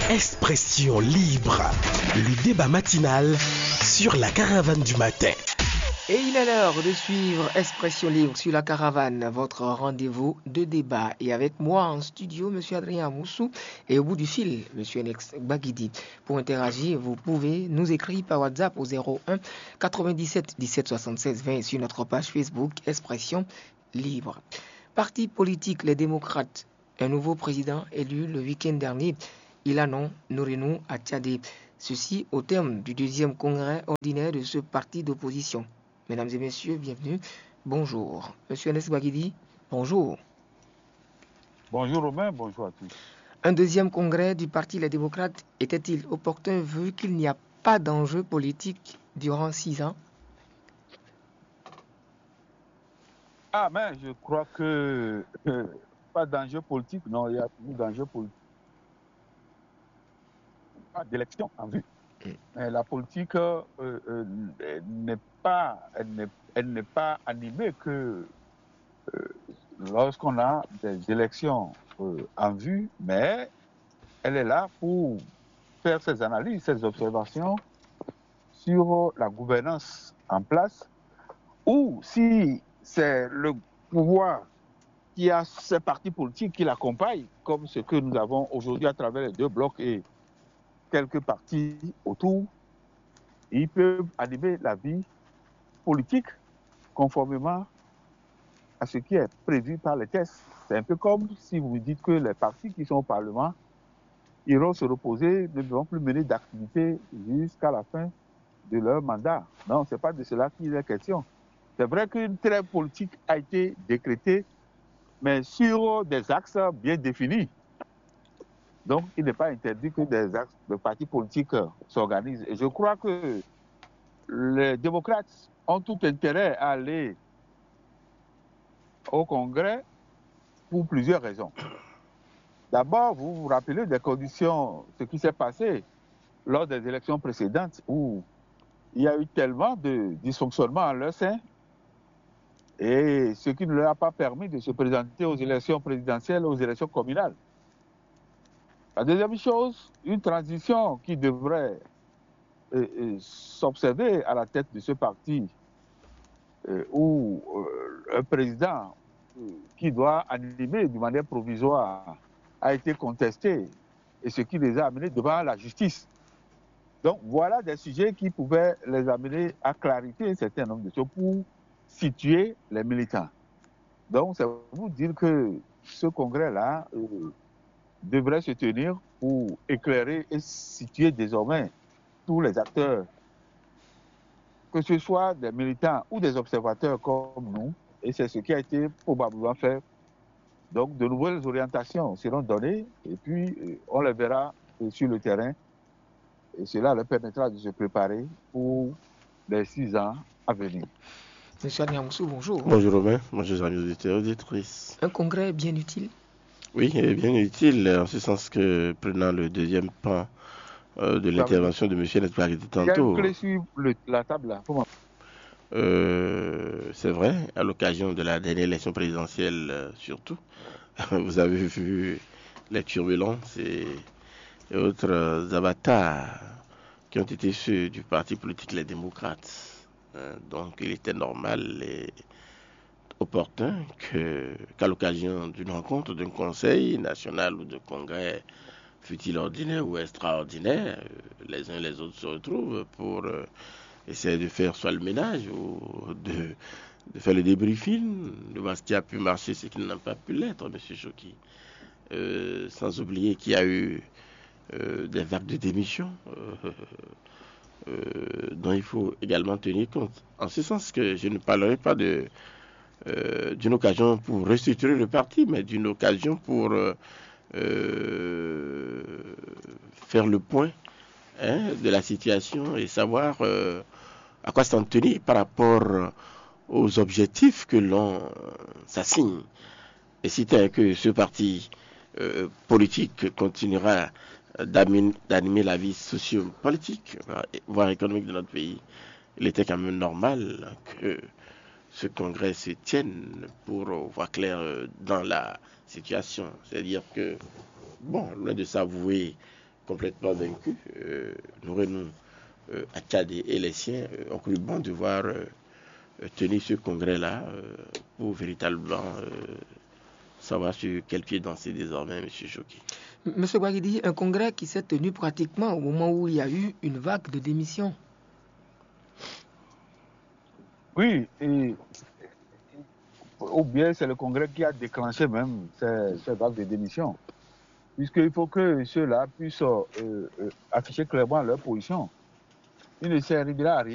Expression libre, le débat matinal sur la caravane du matin. Et il est l'heure de suivre Expression libre sur la caravane, votre rendez-vous de débat. Et avec moi en studio, M. Adrien Moussou, et au bout du fil, M. Nex Baguidi. Pour interagir, vous pouvez nous écrire par WhatsApp au 01 97 17 76 20 sur notre page Facebook Expression libre. Parti politique Les Démocrates, un nouveau président élu le week-end dernier, Ilanon Nourenou Attiadé. Ceci au terme du deuxième congrès ordinaire de ce parti d'opposition. Mesdames et messieurs, bienvenue. Bonjour. Monsieur Nex Baguidi, bonjour. Bonjour Romain, bonjour à tous. Un deuxième congrès du Parti Les Démocrates était-il opportun vu qu'il n'y a pas d'enjeu politique durant 6 ans? Mais je crois que pas d'enjeu politique, non, il y a toujours d'enjeu politique. Pas d'élection en vue. Mais la politique n'est pas animée que lorsqu'on a des élections en vue, mais elle est là pour faire ses analyses, ses observations sur la gouvernance en place, ou si c'est le pouvoir qui a ces partis politiques qui l'accompagnent, comme ce que nous avons aujourd'hui à travers les deux blocs et quelques partis autour, ils peuvent animer la vie politique conformément à ce qui est prévu par les textes. C'est un peu comme si vous dites que les partis qui sont au Parlement iront se reposer, ne devront plus mener d'activité jusqu'à la fin de leur mandat. Non, ce n'est pas de cela qu'il est question. C'est vrai qu'une trêve politique a été décrétée, mais sur des axes bien définis. Donc, il n'est pas interdit que des axes de partis politiques s'organisent. Et je crois que les démocrates ont tout intérêt à aller au Congrès pour plusieurs raisons. D'abord, vous vous rappelez des conditions, ce qui s'est passé lors des élections précédentes où il y a eu tellement de dysfonctionnements en leur sein et ce qui ne leur a pas permis de se présenter aux élections présidentielles, aux élections communales. La deuxième chose, une transition qui devrait s'observer à la tête de ce parti où un président qui doit animer de manière provisoire a été contesté et ce qui les a amenés devant la justice. Donc voilà des sujets qui pouvaient les amener à clarifier un certain nombre de choses pour situer les militants. Donc c'est vous dire que ce congrès-là devrait se tenir pour éclairer et situer désormais tous les acteurs, que ce soit des militants ou des observateurs comme nous, et c'est ce qui a été probablement fait. Donc de nouvelles orientations seront données et puis on les verra sur le terrain et cela leur permettra de se préparer pour les 6 ans à venir. Monsieur Adrien Moussou, bonjour. Bonjour Romain, bonjour amis auditeurs et auditrices. Un congrès bien utile? Oui, il est bien utile en ce sens que prenant le deuxième pan de l'intervention de M. Nex Baguidi tantôt. Il y a une clé sur la table là. C'est vrai, à l'occasion de la dernière élection présidentielle surtout, vous avez vu les turbulences et autres avatars qui ont été ceux du parti politique Les Démocrates. Donc il était normal et opportun qu'à l'occasion d'une rencontre d'un conseil national ou de congrès, fut-il ordinaire ou extraordinaire, les uns et les autres se retrouvent pour essayer de faire soit le ménage ou de faire le débriefing, de voir ce qui a pu marcher, ce qui n'a pas pu l'être, M. Choki. Sans oublier qu'il y a eu des vagues de démission dont il faut également tenir compte. En ce sens que je ne parlerai pas d'une occasion pour restructurer le parti, mais d'une occasion pour faire le point de la situation et savoir à quoi s'en tenir par rapport aux objectifs que l'on s'assigne. Et si tel que ce parti politique continuera d'animer la vie socio-politique, voire économique de notre pays, il était quand même normal que ce congrès se tienne pour voir clair dans la situation. C'est-à-dire que, bon, loin de s'avouer complètement vaincus. Nous, à Tchad et les siens, ont cru bon devoir tenir ce congrès-là pour véritablement savoir sur quel pied danser désormais, M. Choki. Monsieur Baguidi, un congrès qui s'est tenu pratiquement au moment où il y a eu une vague de démissions. Oui, ou bien c'est le congrès qui a déclenché même ces vagues de démission. Puisqu'il faut que ceux-là puissent afficher clairement leur position. Il ne servira à rien